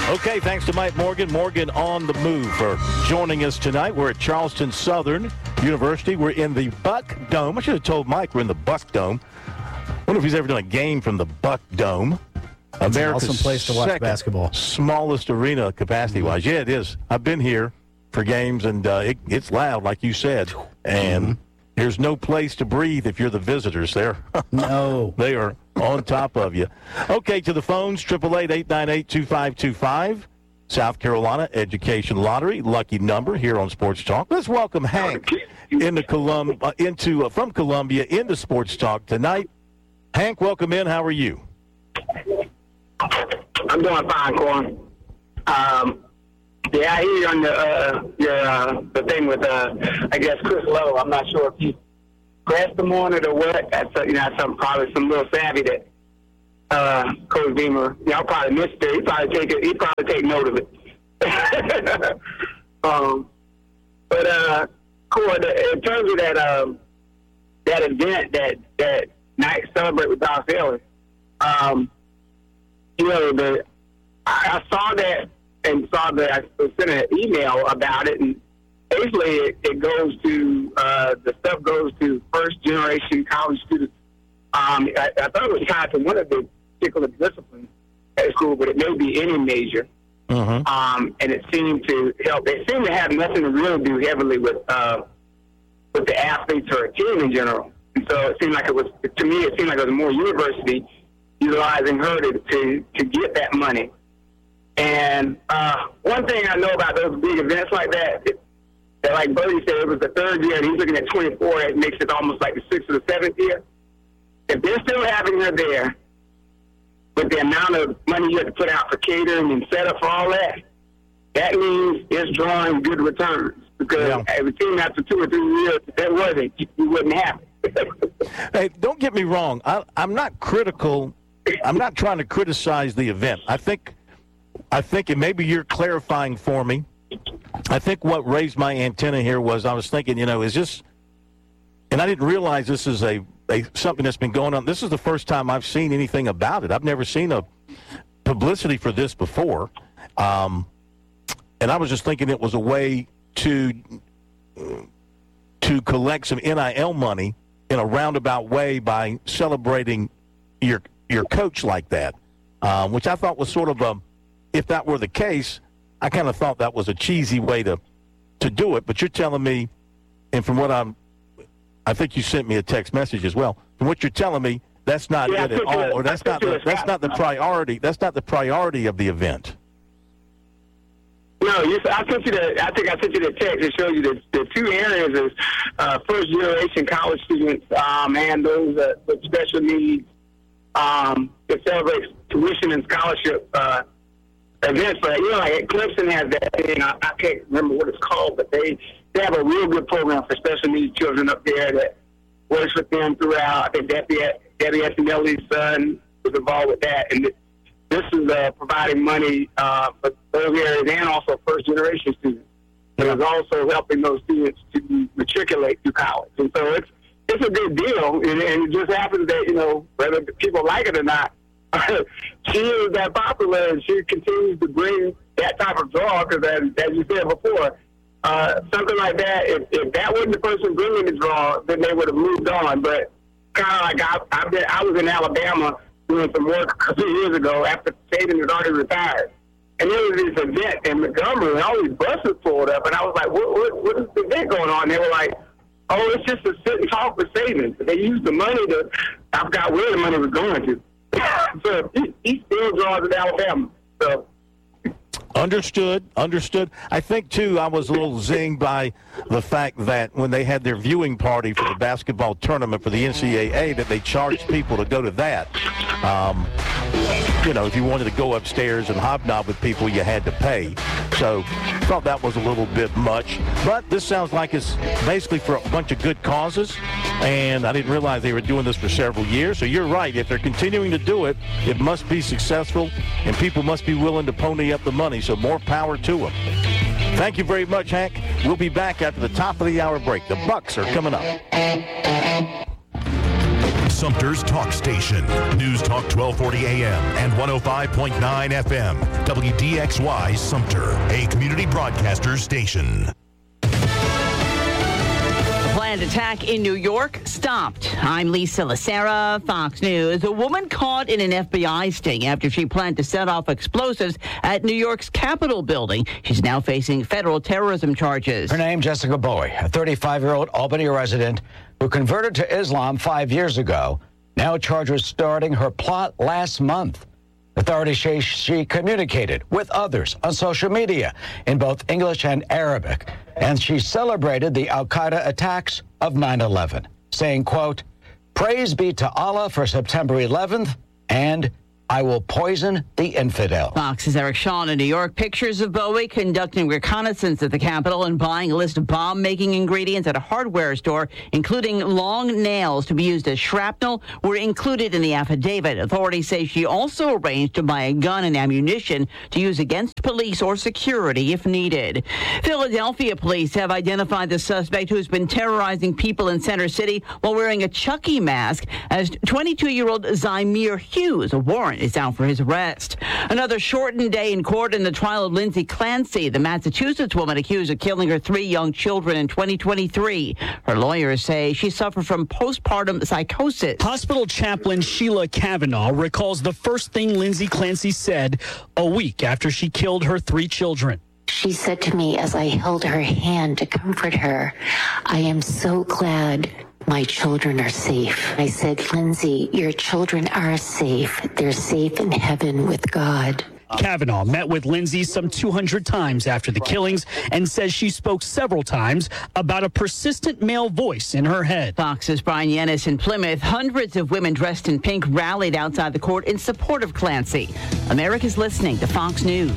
Okay, thanks to Mike Morgan. Morgan on the move for joining us tonight. We're at Charleston Southern University. We're in the Buck Dome. I should have told Mike we're in the Buck Dome. I wonder if he's ever done a game from the Buck Dome. It's an awesome place to watch basketball. Smallest arena capacity-wise. Yeah, it is. I've been here for games, and it's loud, like you said. And there's no place to breathe if you're the visitors there. No. They are on top of you. Okay, to the phones, 888-898-2525. South Carolina Education Lottery, lucky number here on Sports Talk. Let's welcome Hank from Columbia into Sports Talk tonight. Hank, welcome in. How are you? I'm doing fine, Corn. I hear you on the thing with I guess Chris Lowe. I'm not sure if you pressed him on it or what. That's probably some little savvy that Coach Beamer. Y'all probably missed it. He probably take note of it. Cool. In terms of that event, that night celebrate with Don Sailor. I saw that and saw that I sent an email about it, and basically it goes to the stuff goes to first generation college students. I thought it was tied to one of the particular disciplines at school, but it may be any major. And it seemed to help. It seemed to have nothing to really do heavily with the athletes or a team in general. And so it seemed like it was more university utilizing her to get that money. And one thing I know about those big events like that like Buddy said, it was the third year, and he's looking at 24. It makes it almost like the sixth or the seventh year. If they're still having her there, with the amount of money you have to put out for catering and setup for all that, that means it's drawing good returns. Because if a team after 2 or 3 years, if that wasn't, you wouldn't have it. Hey, don't get me wrong. I'm not critical. I'm not trying to criticize the event. I think, and maybe you're clarifying for me, I think what raised my antenna here was I was thinking, is this, and I didn't realize this is something that's been going on. This is the first time I've seen anything about it. I've never seen a publicity for this before. And I was just thinking it was a way to collect some NIL money in a roundabout way by celebrating your coach like that, which I thought was sort of if that were the case, I kind of thought that was a cheesy way to do it. But you're telling me, and from what I think you sent me a text message as well. From what you're telling me, that's not it at all, or that's not the priority. That's not the priority of the event. No, I think I sent you the text that shows you the two areas is first generation college students and those with special needs that celebrate tuition and scholarship events. But like Clemson has that thing. I can't remember what it's called, but they have a real good program for special needs children up there that works with them throughout. I think Debbie Esinelli's son was involved with that, and this is providing money for those areas and also first-generation students. But it's also helping those students to matriculate through college. And so it's a good deal, and it just happens that, whether people like it or not, she is that popular, and she continues to bring that type of draw, because as you said before, something like that, if that wasn't the person bringing the draw, then they would have moved on. But kind of like I was in Alabama doing some work a few years ago after Saban had already retired. And there was this event in Montgomery, and all these buses pulled up, and I was like, what is the event going on? And they were like, oh, it's just to sit and talk with Saban. They used the money I forgot where the money was going to. So he still draws in Alabama. So. Understood. I think, too, I was a little zinged by the fact that when they had their viewing party for the basketball tournament for the NCAA, that they charged people to go to that. If you wanted to go upstairs and hobnob with people, you had to pay. So I thought that was a little bit much. But this sounds like it's basically for a bunch of good causes. And I didn't realize they were doing this for several years. So you're right. If they're continuing to do it, it must be successful, and people must be willing to pony up the money. So more power to them. Thank you very much, Hank. We'll be back after the top of the hour break. The Bucks are coming up. Sumter's talk station. News Talk 1240 AM and 105.9 FM. WDXY Sumter, a community broadcaster station. Planned attack in New York stopped. I'm Lisa Lacera, Fox News. A woman caught in an FBI sting after she planned to set off explosives at New York's Capitol building. She's now facing federal terrorism charges. Her name, Jessica Bowie, a 35-year-old Albany resident who converted to Islam 5 years ago, now charged with starting her plot last month. Authorities say she communicated with others on social media in both English and Arabic, and she celebrated the al-Qaeda attacks of 9/11, saying, quote, "Praise be to Allah for September 11th, and I will poison the infidel." Fox's Eric Shawn in New York. Pictures of Bowie conducting reconnaissance at the Capitol and buying a list of bomb-making ingredients at a hardware store, including long nails to be used as shrapnel, were included in the affidavit. Authorities say she also arranged to buy a gun and ammunition to use against police or security if needed. Philadelphia police have identified the suspect who's been terrorizing people in Center City while wearing a Chucky mask as 22-year-old Zymir Hughes. A warrant is out for his arrest. Another shortened day in court in the trial of Lindsay Clancy, the Massachusetts woman accused of killing her 3 young children in 2023. Her lawyers say she suffered from postpartum psychosis. Hospital chaplain Sheila Kavanaugh recalls the first thing Lindsay Clancy said a week after she killed her 3 children. She said to me as I held her hand to comfort her, "I am so glad my children are safe." I said, "Lindsay, your children are safe. They're safe in heaven with God." Kavanaugh met with Lindsay some 200 times after the killings and says she spoke several times about a persistent male voice in her head. Fox's Brian Yennis in Plymouth. Hundreds of women dressed in pink rallied outside the court in support of Clancy. America's listening to Fox News.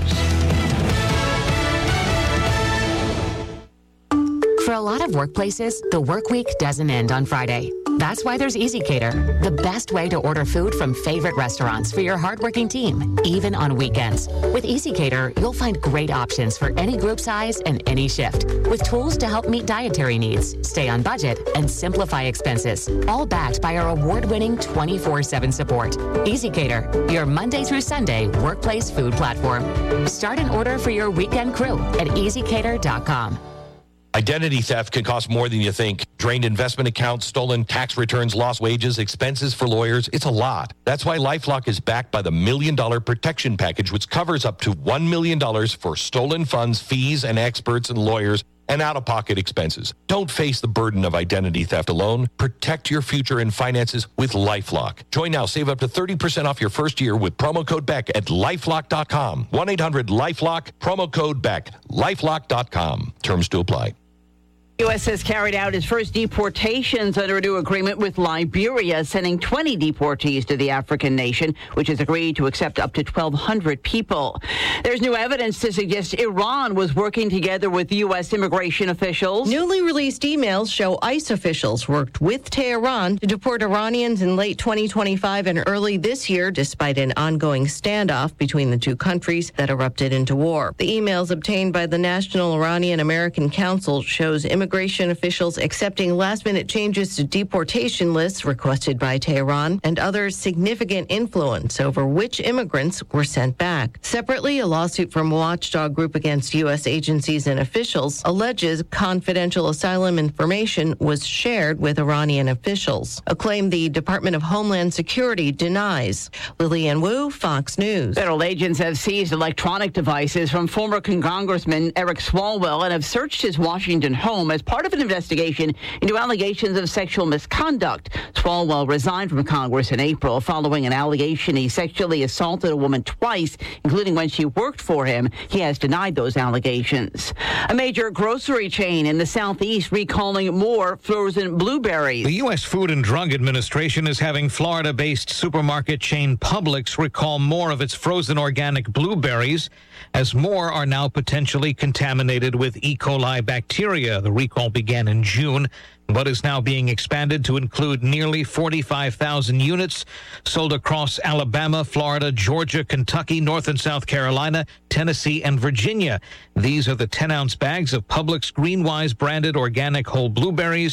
For a lot of workplaces, the work week doesn't end on Friday. That's why there's EasyCater, the best way to order food from favorite restaurants for your hardworking team, even on weekends. With EasyCater, you'll find great options for any group size and any shift, with tools to help meet dietary needs, stay on budget, and simplify expenses, all backed by our award-winning 24/7 support. EasyCater, your Monday through Sunday workplace food platform. Start an order for your weekend crew at easycater.com. Identity theft can cost more than you think. Drained investment accounts, stolen tax returns, lost wages, expenses for lawyers. It's a lot. That's why LifeLock is backed by the $1 Million Protection Package, which covers up to $1 million for stolen funds, fees, and experts and lawyers, and out-of-pocket expenses. Don't face the burden of identity theft alone. Protect your future and finances with LifeLock. Join now. Save up to 30% off your first year with promo code BECK at LifeLock.com. 1-800-LifeLock, promo code BECK, LifeLock.com. Terms to apply. The U.S. has carried out its first deportations under a new agreement with Liberia, sending 20 deportees to the African nation, which has agreed to accept up to 1,200 people. There's new evidence to suggest Iran was working together with U.S. immigration officials. Newly released emails show ICE officials worked with Tehran to deport Iranians in late 2025 and early this year, despite an ongoing standoff between the two countries that erupted into war. The emails obtained by the National Iranian-American Council shows immigration officials accepting last-minute changes to deportation lists requested by Tehran and other significant influence over which immigrants were sent back. Separately, a lawsuit from a watchdog group against U.S. agencies and officials alleges confidential asylum information was shared with Iranian officials, a claim the Department of Homeland Security denies. Lillian Wu, Fox News. Federal agents have seized electronic devices from former Congressman Eric Swalwell and have searched his Washington home as part of an investigation into allegations of sexual misconduct. Swalwell resigned from Congress in April following an allegation he sexually assaulted a woman twice, including when she worked for him. He has denied those allegations. A major grocery chain in the Southeast recalling more frozen blueberries. The U.S. Food and Drug Administration is having Florida-based supermarket chain Publix recall more of its frozen organic blueberries, as more are now potentially contaminated with E. coli bacteria. The recall began in June, but is now being expanded to include nearly 45,000 units sold across Alabama, Florida, Georgia, Kentucky, North and South Carolina, Tennessee, and Virginia. These are the 10-ounce bags of Publix GreenWise branded organic whole blueberries.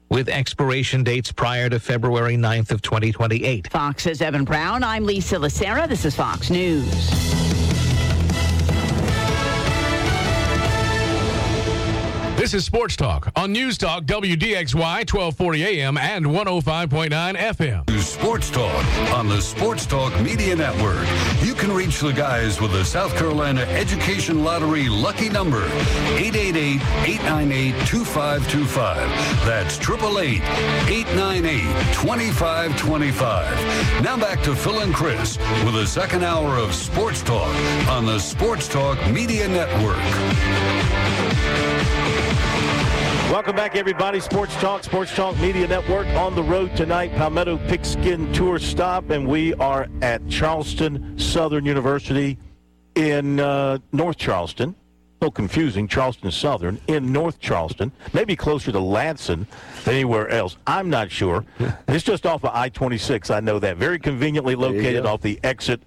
with expiration dates prior to February 9th of 2028. Fox's Evan Brown. I'm Lisa Lacera. This is Fox News. This is Sports Talk on News Talk WDXY 1240 AM and 105.9 FM. Sports Talk on the Sports Talk Media Network. You can reach the guys with the South Carolina Education Lottery lucky number, 888-898-2525. That's 888-898-2525. Now back to Phil and Chris with the second hour of Sports Talk on the Sports Talk Media Network. Welcome back, everybody. Sports Talk Media Network on the road tonight. Palmetto Pigskin Tour stop, and we are at Charleston Southern University in North Charleston. A little confusing, Charleston Southern in North Charleston. Maybe closer to Ladson than anywhere else. I'm not sure. It's just off of I-26. I know that. Very conveniently located off the exit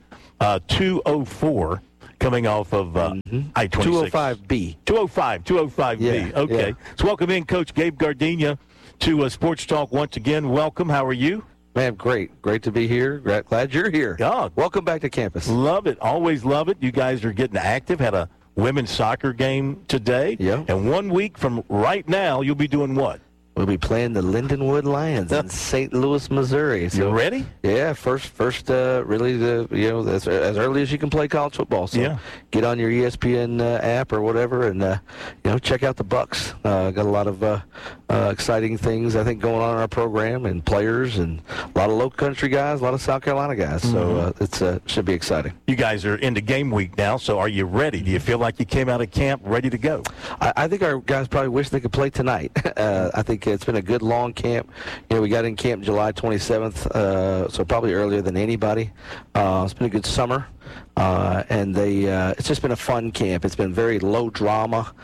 204. Coming off of I-26. 205B. 205B. Yeah, okay. Yeah. So welcome in Coach Gabe Gardenia to Sports Talk once again. Welcome. How are you? Man, great. Great to be here. Glad you're here. Yeah. Welcome back to campus. Love it. Always love it. You guys are getting active. Had a women's soccer game today. Yeah. And 1 week from right now, you'll be doing what? We'll be playing the Lindenwood Lions in St. Louis, Missouri. So, you ready? Yeah, first, really, as early as you can play college football. So get on your ESPN app or whatever, and check out the Bucks. Got a lot of exciting things I think going on in our program, and players, and a lot of low country guys, a lot of South Carolina guys. So it should be exciting. You guys are into game week now. So are you ready? Do you feel like you came out of camp ready to go? I think our guys probably wish they could play tonight. I think it's been a good long camp. We got in camp July 27th, so probably earlier than anybody. It's been a good summer, and it's just been a fun camp. It's been very low drama,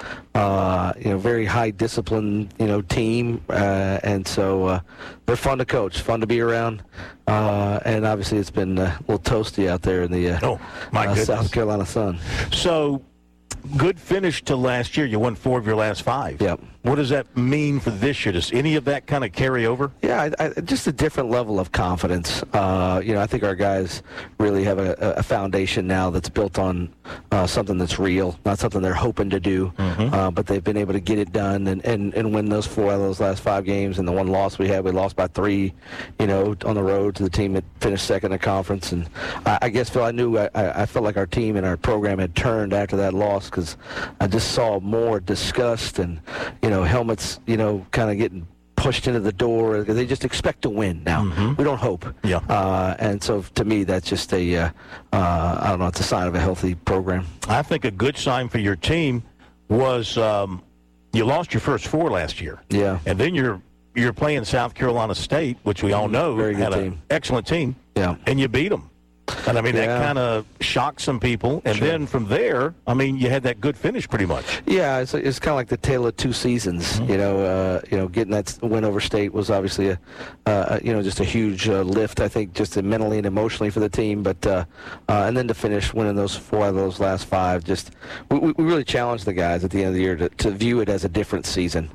very high discipline, team, and so they're fun to coach, fun to be around, and obviously it's been a little toasty out there in the South Carolina sun. So, good finish to last year. You won 4 of your last 5. Yep. What does that mean for this year? Does any of that kind of carry over? Yeah, just a different level of confidence. I think our guys really have a foundation now that's built on something that's real, not something they're hoping to do, but they've been able to get it done and win those 4 out of those last 5 games. And the one loss we lost by 3, on the road to the team that finished second in the conference. And I guess, Phil, I felt like our team and our program had turned after that loss, because I just saw more disgust and, helmets, kind of getting pushed into the door. They just expect to win now. We don't hope. Yeah. And so to me, that's just I don't know, it's a sign of a healthy program. I think a good sign for your team was you lost your first 4 last year. Yeah. And then you're playing South Carolina State, which we all know had an excellent team. Yeah. And you beat them. And, that kind of shocked some people. And then from there, you had that good finish pretty much. Yeah, it's kind of like the tale of 2 seasons. Getting that win over State was obviously just a huge lift, I think, just mentally and emotionally for the team. But and then to finish winning those 4 out of those last 5, just we really challenged the guys at the end of the year to view it as a different season.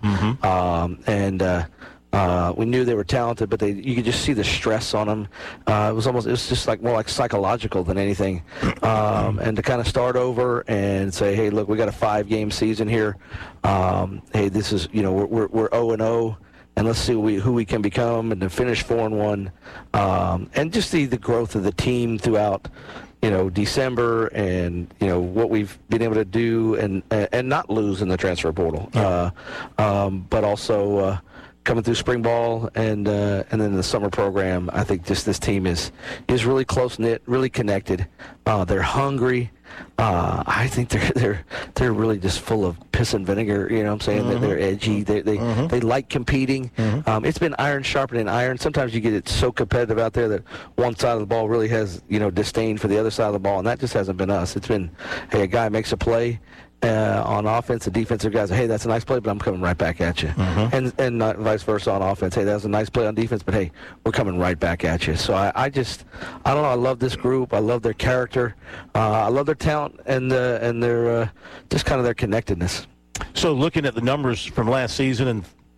We knew they were talented, but you could just see the stress on them. It was just more like psychological than anything. And to kind of start over and say, hey, look, we got a 5-game season here. Hey, this is, we're 0-0. And let's see who we can become, and to finish 4-1, and just see the growth of the team throughout, December, and what we've been able to do, and not lose in the transfer portal, but also coming through spring ball and then the summer program. I think just this team is really close knit, really connected. They're hungry. I think they're really just full of piss and vinegar. You know what I'm saying? They're edgy. They like competing. It's been iron sharpening iron. Sometimes you get it so competitive out there that one side of the ball really has disdain for the other side of the ball, and that just hasn't been us. It's been, hey, a guy makes a play on offense, the defensive guys say, hey, that's a nice play, but I'm coming right back at you. And vice versa on offense. Hey, that was a nice play on defense, but hey, we're coming right back at you. So I don't know, I love this group. I love their character. I love their talent and their just kind of their connectedness. So looking at the numbers from last season and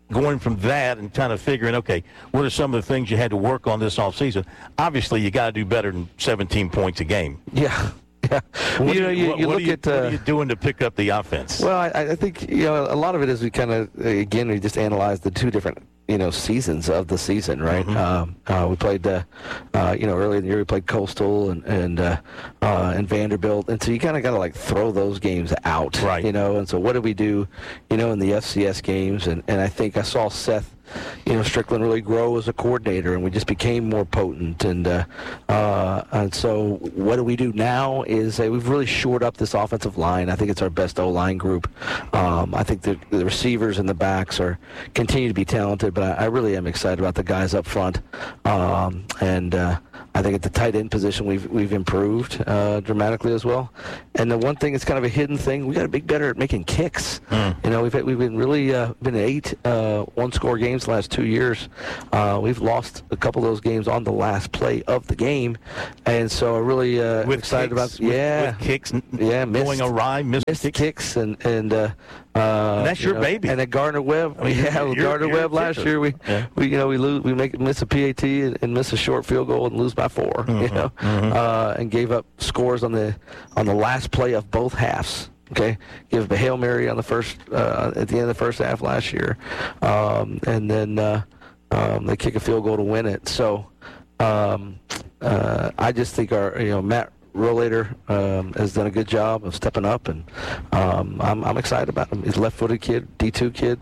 going from that and kind of figuring, okay, what are some of the things you had to work on this offseason? Obviously, you got to do better than 17 points a game. Yeah. Yeah. What are you doing to pick up the offense? Well, I think a lot of it is we kind of we just analyzed the two different seasons of the season, right? Mm-hmm. We played earlier in the year we played Coastal and Vanderbilt, and so you kind of got to throw those games out, right? And so what did we do, in the FCS games? And I think I saw Seth Strickland really grow as a coordinator, and we just became more potent. And so what do we do now is we've really shored up this offensive line. I think it's our best O-line group. I think the receivers and the backs continue to be talented, but I really am excited about the guys up front. I think at the tight end position we've improved dramatically as well. And the one thing that's kind of a hidden thing, we got to be better at making kicks. We've been really been 8 one-score games the last 2 years. We've lost a couple of those games on the last play of the game, and so I really excited about with kicks. Going awry, missed kicks, and that's your baby. And at Gardner Webb, Gardner Webb last year we miss a PAT and miss a short field goal and lose by 4. And gave up scores on the last play of both halves. Okay, give up a Hail Mary on the first at the end of the first half last year, and then they kick a field goal to win it. So I just think our Matt Rollator has done a good job of stepping up, and I'm excited about him. He's a left-footed kid, D2 kid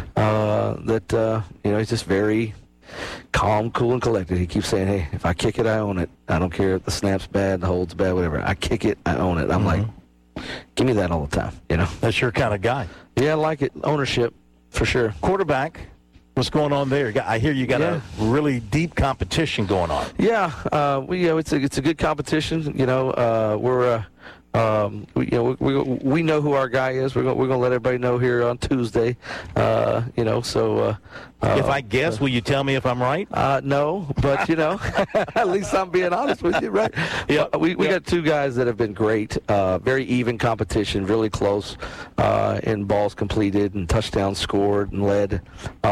he's just very calm, cool, and collected. He keeps saying, "Hey, if I kick it, I own it. I don't care if the snap's bad, the hold's bad, whatever. I kick it, I own it." I'm like, give me that all the time, That's your kind of guy. Yeah, I like it. Ownership, for sure. Quarterback, what's going on there? I hear you got a really deep competition going on. Yeah, it's a good competition. We know who our guy is. We're gonna let everybody know here on Tuesday. If I guess, will you tell me if I'm right? No, but at least I'm being honest with you, right? Yeah. We got 2 guys that have been great. Very even competition, really close in balls completed and touchdowns scored and led.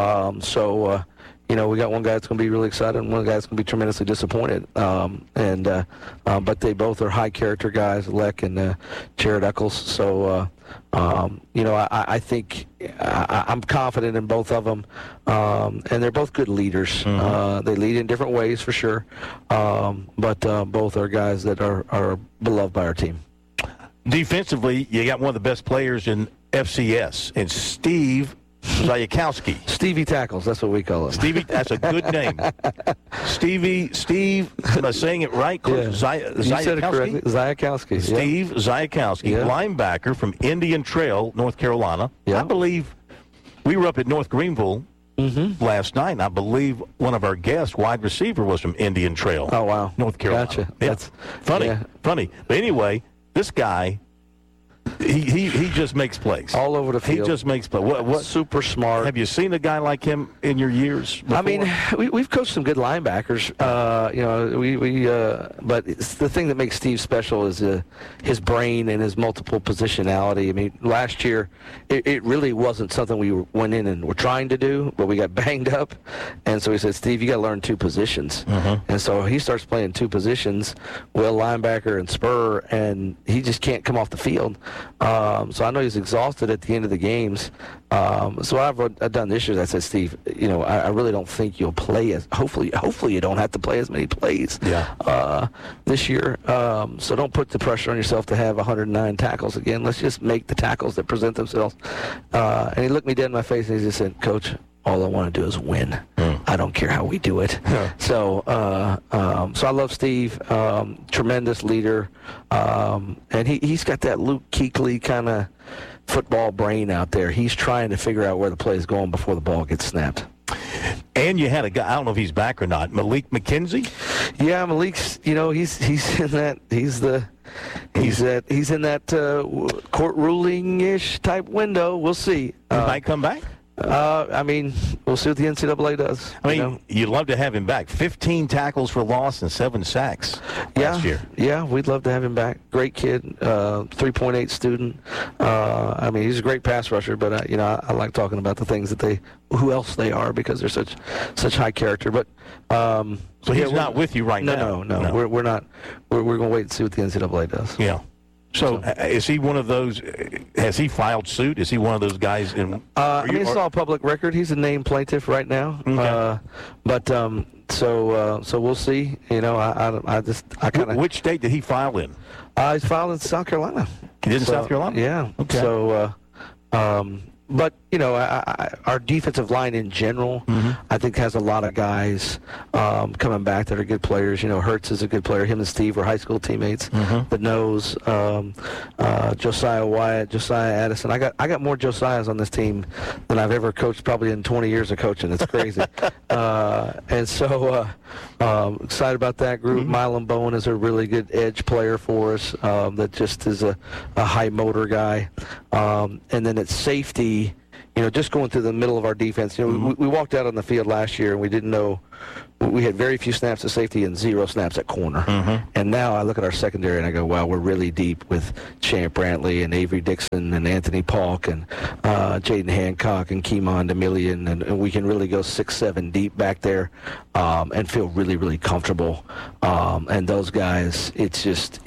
We got one guy that's going to be really excited and one guy that's going to be tremendously disappointed. But they both are high-character guys, Leck and Jared Eccles. So, I think I'm confident in both of them. And they're both good leaders. They lead in different ways, for sure. But both are guys that are beloved by our team. Defensively, you got one of the best players in FCS, and Steve Zayakowski. Stevie Tackles, that's what we call him. Stevie, that's a good name. Steve, am I saying it right? Yeah. You said it correctly. Zayakowski. Steve Zayakowski, linebacker from Indian Trail, North Carolina. I believe we were up at North Greenville last night, and I believe one of our guests, wide receiver, was from Indian Trail. Oh, wow. North Carolina. Gotcha. Yeah. That's funny. But anyway, this guy, he just makes plays all over the field. He just makes plays. What super smart. Have you seen a guy like him in your years before? I mean, we've coached some good linebackers. But the thing that makes Steve special is his brain and his multiple positionality. I mean, last year it really wasn't something we went in and were trying to do, but we got banged up, and so he said, "Steve, you got to learn 2 positions." And so he starts playing 2 positions, will linebacker and spur, and he just can't come off the field. So I know he's exhausted at the end of the games. So what I've done this year is I said, Steve, I really don't think you'll play hopefully you don't have to play as many plays this year. So don't put the pressure on yourself to have 109 tackles again. Let's just make the tackles that present themselves. And he looked me dead in my face and he just said, Coach, all I want to do is win. I don't care how we do it. So I love Steve, tremendous leader, and he's got that Luke Kuechly kind of football brain out there. He's trying to figure out where the play is going before the ball gets snapped. And you had a guy, I don't know if he's back or not, Malik McKenzie. Yeah, Malik's, he's in that. He's in that court ruling-ish type window. We'll see. He might come back. I mean, We'll see what the NCAA does. I mean, you'd love to have him back. 15 tackles for loss and 7 sacks last year. Yeah, we'd love to have him back. Great kid, 3.8 student. I mean, he's a great pass rusher, but I like talking about the things that who else they are, because they're such high character. But so he's not with you right now. No. We're not. We're going to wait and see what the NCAA does. Yeah. So is he one of those? Has he filed suit? Is he one of those guys? It's all public record. He's a named plaintiff right now. Okay. So we'll see. Which state did he file in? He's filed in South Carolina. He did in South Carolina? Yeah. Okay. So, but our defensive line in general, I think, has a lot of guys coming back that are good players. Hurts is a good player. Him and Steve were high school teammates. The nose, Josiah Wyatt, Josiah Addison. I got more Josiahs on this team than I've ever coached probably in 20 years of coaching. It's crazy. And so excited about that group. Milan Bowen is a really good edge player for us that just is a high motor guy. And then at safety, just going through the middle of our defense, we walked out on the field last year and we didn't know. We had very few snaps at safety and 0 snaps at corner. And now I look at our secondary and I go, wow, we're really deep with Champ Brantley and Avery Dixon and Anthony Paulk and Jaden Hancock and Keemon DeMillion, and we can really go 6-7 deep back there and feel really, really comfortable. And those guys, it's just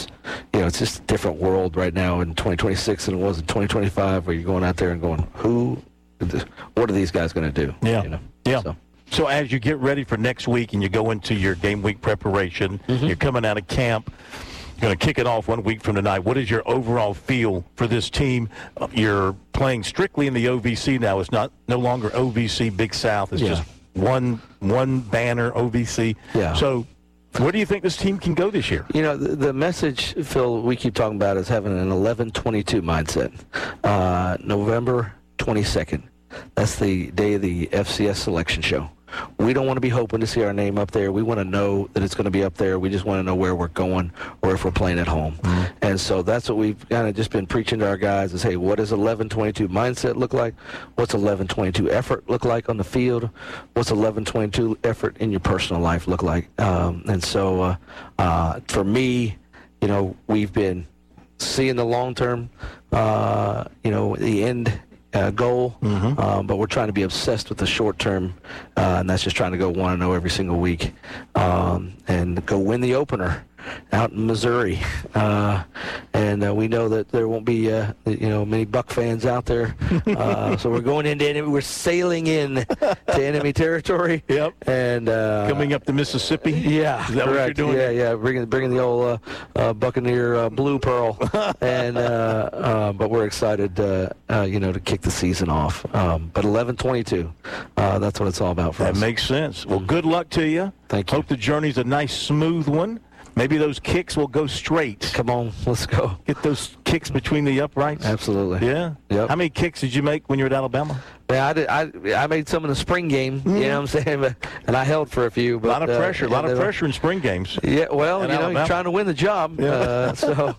a different world right now in 2026 than it was in 2025, where you're going out there and going, what are these guys going to do? Yeah. So as you get ready for next week and you go into your game week preparation, you're coming out of camp, you're going to kick it off 1 week from tonight. What is your overall feel for this team? You're playing strictly in the OVC now. It's no longer OVC Big South. It's just one banner OVC. Yeah. So where do you think this team can go this year? The message, Phil, we keep talking about is having an 11-22 mindset. November 22nd. That's the day of the FCS selection show. We don't want to be hoping to see our name up there. We want to know that it's going to be up there. We just want to know where we're going or if we're playing at home. And so that's what we've kind of just been preaching to our guys is, hey, what does 11-22 mindset look like? What's 11-22 effort look like on the field? What's 11-22 effort in your personal life look like? And so for me, we've been seeing the long term, the end goal, but we're trying to be obsessed with the short term, and that's just trying to go 1-0 every single week and go win the opener out in Missouri. And we know that there won't be many Buck fans out there, so we're going into enemy. We're sailing in to enemy territory. Yep. And coming up the Mississippi. Yeah, is that correct. What you're doing? Yeah. Bringing the old Buccaneer blue pearl, and but we're excited, to kick the season off. But 11-22, that's what it's all about for us. That makes sense. Well, good luck to you. Thank you. Hope the journey's a nice, smooth one. Maybe those kicks will go straight. Come on, let's go. Get those kicks between the uprights. Absolutely. Yeah? Yep. How many kicks did you make when you were at Alabama? Yeah, I made some in the spring game, you know what I'm saying? And I held for a few. But, a lot of pressure. A lot of pressure in spring games. Yeah, well, you're trying to win the job. Yeah.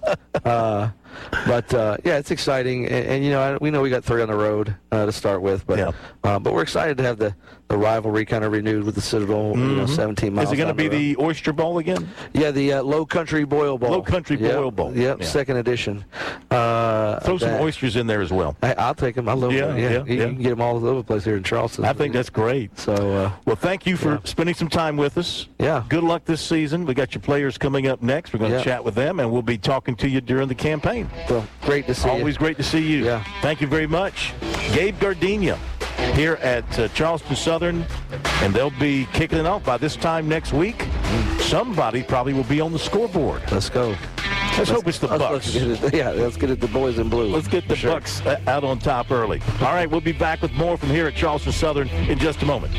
It's exciting. And we know we got 3 on the road to start with. But we're excited to have the rivalry kind of renewed with the Citadel, 17 miles. Is it going to be the Oyster Bowl again? Yeah, the Low Country Boil Bowl. Low Country Boil Bowl. Yep, second edition. Throw some oysters in there as well. I'll take them. I love them. You can get them all over the place here in Charleston. I think that's great. So, well, thank you for spending some time with us. Yeah. Good luck this season. We got your players coming up next. We're going to chat with them, and we'll be talking to you during the campaign. So, great to see you. Always great to see you. Yeah. Thank you very much. Gabe Gardenia here at Charleston Southern, and they'll be kicking it off by this time next week. Somebody probably will be on the scoreboard. Let's go. Let's hope it's the Bucks. Let's get it the boys in blue. Let's get the Bucks out on top early. All right, we'll be back with more from here at Charleston Southern in just a moment.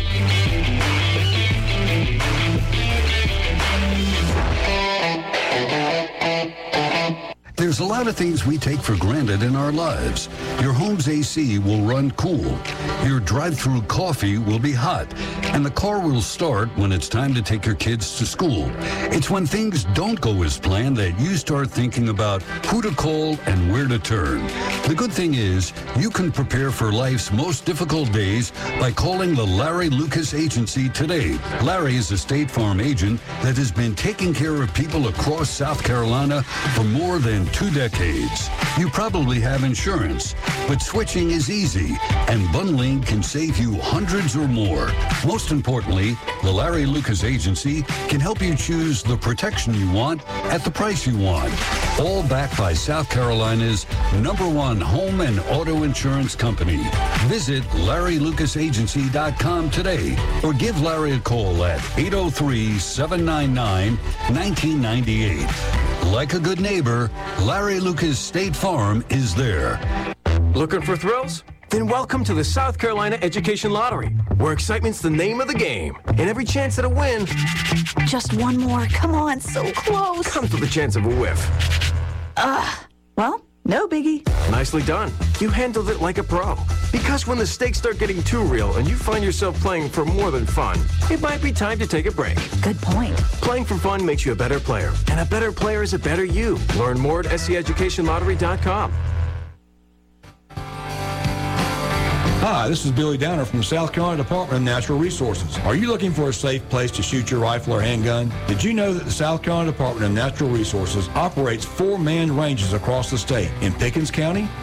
There's a lot of things we take for granted in our lives. Your home's AC will run cool. Your drive-through coffee will be hot. And the car will start when it's time to take your kids to school. It's when things don't go as planned that you start thinking about who to call and where to turn. The good thing is, you can prepare for life's most difficult days by calling the Larry Lucas Agency today. Larry is a State Farm agent that has been taking care of people across South Carolina for more than 2 decades. You probably have insurance, but switching is easy, and bundling can save you hundreds or more. Most importantly, the Larry Lucas Agency can help you choose the protection you want at the price you want. All backed by South Carolina's #1 home and auto insurance company. Visit LarryLucasAgency.com today or give Larry a call at 803-799-1998. Like a good neighbor, Larry Lucas State Farm is there. Looking for thrills? Then welcome to the South Carolina Education Lottery, where excitement's the name of the game. And every chance at a win... Just one more. Come on, so close. ...comes with a chance of a whiff. Well, no biggie. Nicely done. You handled it like a pro. Because when the stakes start getting too real and you find yourself playing for more than fun, it might be time to take a break. Good point. Playing for fun makes you a better player. And a better player is a better you. Learn more at SCEducationLottery.com. Hi, this is Billy Downer from the South Carolina Department of Natural Resources. Are you looking for a safe place to shoot your rifle or handgun? Did you know that the South Carolina Department of Natural Resources operates 4 manned ranges across the state in Pickens County,